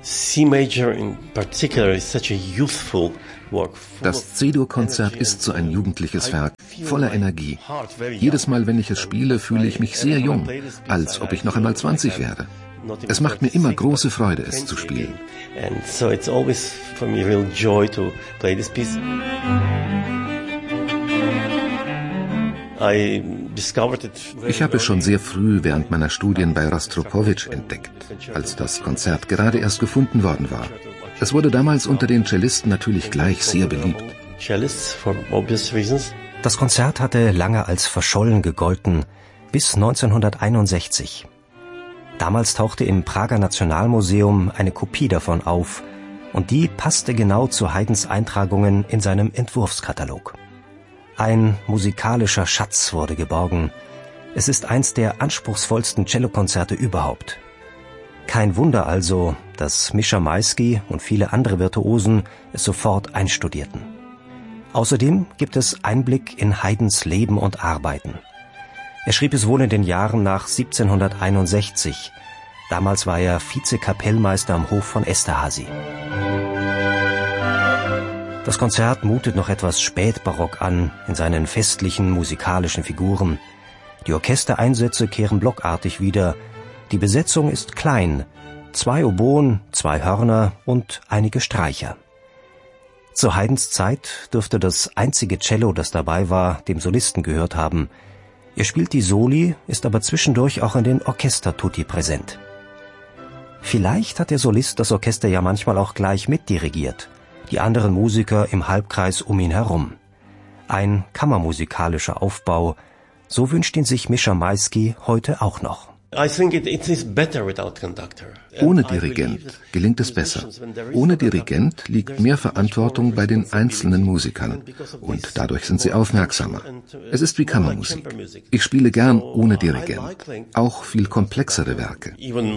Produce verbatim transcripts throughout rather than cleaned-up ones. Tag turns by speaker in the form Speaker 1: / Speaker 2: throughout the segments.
Speaker 1: C Major in particular is such a youthful work.
Speaker 2: Das C-Dur-Konzert ist so ein jugendliches Werk, voller Energie. Jedes Mal, wenn ich es spiele, fühle ich mich sehr jung, als ob ich noch einmal zwanzig wäre. Es macht mir immer große Freude, es zu spielen.
Speaker 1: And so it's always for me real joy to play this piece.
Speaker 2: Ich habe es schon sehr früh während meiner Studien bei Rostropowitsch entdeckt, als das Konzert gerade erst gefunden worden war. Es wurde damals unter den Cellisten natürlich gleich sehr beliebt.
Speaker 3: Das Konzert hatte lange als verschollen gegolten, bis neunzehnhunderteinundsechzig. Damals tauchte im Prager Nationalmuseum eine Kopie davon auf und die passte genau zu Haydns Eintragungen in seinem Entwurfskatalog. Ein musikalischer Schatz wurde geborgen. Es ist eins der anspruchsvollsten Cellokonzerte überhaupt. Kein Wunder also, dass Mischa Maisky und viele andere Virtuosen es sofort einstudierten. Außerdem gibt es Einblick in Haydns Leben und Arbeiten. Er schrieb es wohl in den Jahren nach siebzehnhunderteinundsechzig. Damals war er Vizekapellmeister am Hof von Esterházy. Das Konzert mutet noch etwas spätbarock an in seinen festlichen musikalischen Figuren. Die Orchestereinsätze kehren blockartig wieder. Die Besetzung ist klein. Zwei Oboen, zwei Hörner und einige Streicher. Zu Haydns Zeit dürfte das einzige Cello, das dabei war, dem Solisten gehört haben. Er spielt die Soli, ist aber zwischendurch auch in den Orchestertutti präsent. Vielleicht hat der Solist das Orchester ja manchmal auch gleich mitdirigiert. Die anderen Musiker im Halbkreis um ihn herum. Ein kammermusikalischer Aufbau, so wünscht ihn sich Mischa Maisky heute auch noch.
Speaker 2: Ohne Dirigent gelingt es besser. Ohne Dirigent liegt mehr Verantwortung bei den einzelnen Musikern und dadurch sind sie aufmerksamer. Es ist wie Kammermusik. Ich spiele gern ohne Dirigent, auch viel komplexere Werke.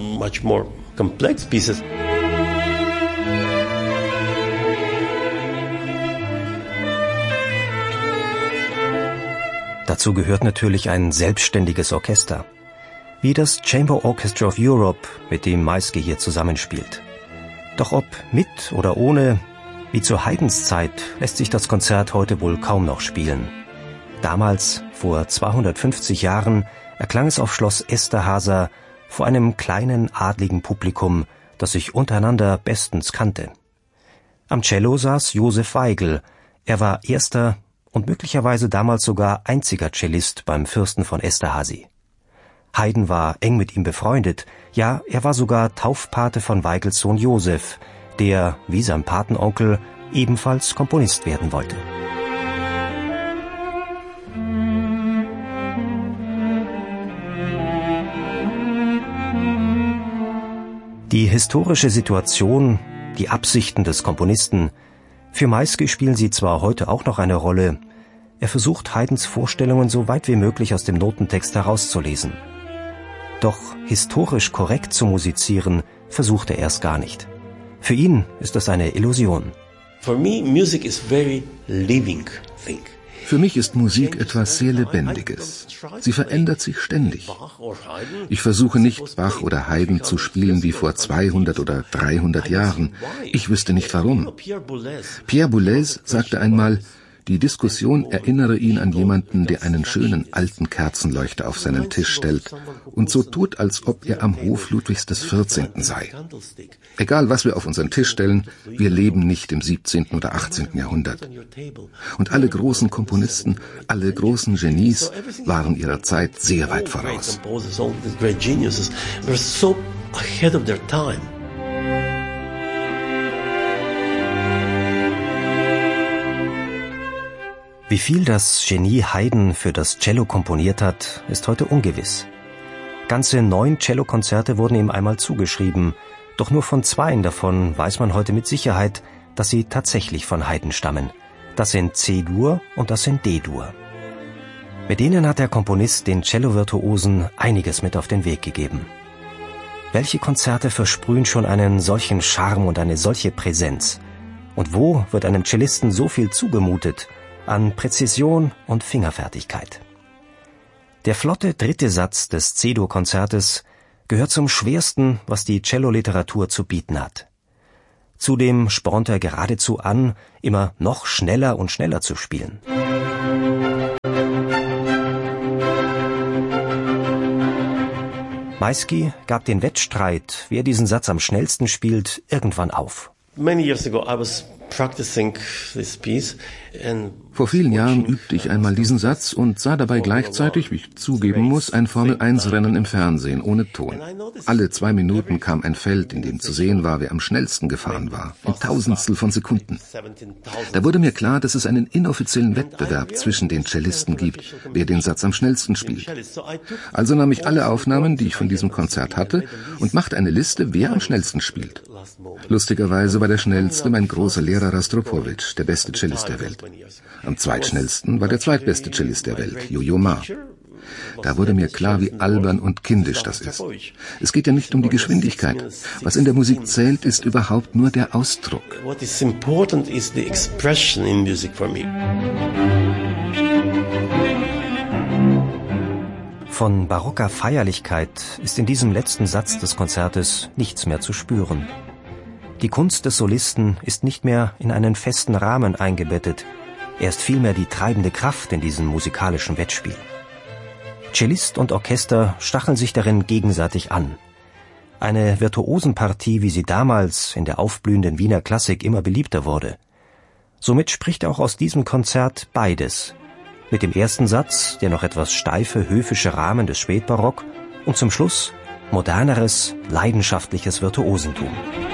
Speaker 3: Dazu gehört natürlich ein selbstständiges Orchester, wie das Chamber Orchestra of Europe, mit dem Maisky hier zusammenspielt. Doch ob mit oder ohne, wie zu Haydns Zeit, lässt sich das Konzert heute wohl kaum noch spielen. Damals, vor zweihundertfünfzig Jahren, erklang es auf Schloss Esterházy vor einem kleinen adligen Publikum, das sich untereinander bestens kannte. Am Cello saß Josef Weigl. Er war erster und möglicherweise damals sogar einziger Cellist beim Fürsten von Esterházy. Haydn war eng mit ihm befreundet, ja, er war sogar Taufpate von Weigls Sohn Josef, der, wie sein Patenonkel, ebenfalls Komponist werden wollte. Die historische Situation, die Absichten des Komponisten, für Maisky spielen sie zwar heute auch noch eine Rolle, er versucht Haydns Vorstellungen so weit wie möglich aus dem Notentext herauszulesen. Doch historisch korrekt zu musizieren, versucht er erst gar nicht. Für ihn ist das eine Illusion.
Speaker 1: For me, music is very living thing.
Speaker 2: Für mich ist Musik etwas sehr Lebendiges. Sie verändert sich ständig. Ich versuche nicht, Bach oder Haydn zu spielen wie vor zweihundert oder dreihundert Jahren. Ich wüsste nicht warum. Pierre Boulez sagte einmal, die Diskussion erinnere ihn an jemanden, der einen schönen alten Kerzenleuchter auf seinen Tisch stellt und so tut, als ob er am Hof Ludwigs des vierzehnten sei. Egal, was wir auf unseren Tisch stellen, wir leben nicht im siebzehnten oder achtzehnten Jahrhundert. Und alle großen Komponisten, alle großen Genies waren ihrer Zeit sehr weit voraus.
Speaker 3: Wie viel das Genie Haydn für das Cello komponiert hat, ist heute ungewiss. Ganze neun Cellokonzerte wurden ihm einmal zugeschrieben, doch nur von zweien davon weiß man heute mit Sicherheit, dass sie tatsächlich von Haydn stammen. Das sind C-Dur und das sind D-Dur. Mit denen hat der Komponist den Cello-Virtuosen einiges mit auf den Weg gegeben. Welche Konzerte versprühen schon einen solchen Charme und eine solche Präsenz? Und wo wird einem Cellisten so viel zugemutet an Präzision und Fingerfertigkeit? Der flotte dritte Satz des C-Dur-Konzertes gehört zum schwersten, was die Cello-Literatur zu bieten hat. Zudem spornt er geradezu an, immer noch schneller und schneller zu spielen. Maisky gab den Wettstreit, wer diesen Satz am schnellsten spielt, irgendwann auf.
Speaker 1: Many years ago I was practicing this piece and
Speaker 2: Vor vielen Jahren übte ich einmal diesen Satz und sah dabei gleichzeitig, wie ich zugeben muss, ein Formel eins Rennen im Fernsehen ohne Ton. Alle zwei Minuten kam ein Feld, in dem zu sehen war, wer am schnellsten gefahren war, in Tausendstel von Sekunden. Da wurde mir klar, dass es einen inoffiziellen Wettbewerb zwischen den Cellisten gibt, wer den Satz am schnellsten spielt. Also nahm ich alle Aufnahmen, die ich von diesem Konzert hatte, und machte eine Liste, wer am schnellsten spielt. Lustigerweise war der schnellste mein großer Lehrer Rostropowitsch, der beste Cellist der Welt. Am zweitschnellsten war der zweitbeste Cellist der Welt, Yo-Yo Ma. Da wurde mir klar, wie albern und kindisch das ist. Es geht ja nicht um die Geschwindigkeit. Was in der Musik zählt, ist überhaupt nur der Ausdruck.
Speaker 1: What is important is the expression in music for me.
Speaker 3: Von barocker Feierlichkeit ist in diesem letzten Satz des Konzertes nichts mehr zu spüren. Die Kunst des Solisten ist nicht mehr in einen festen Rahmen eingebettet. Er ist vielmehr die treibende Kraft in diesem musikalischen Wettspiel. Cellist und Orchester stacheln sich darin gegenseitig an. Eine Virtuosenpartie, wie sie damals in der aufblühenden Wiener Klassik immer beliebter wurde. Somit spricht auch aus diesem Konzert beides. Mit dem ersten Satz, der noch etwas steife, höfische Rahmen des Spätbarock, und zum Schluss moderneres, leidenschaftliches Virtuosentum.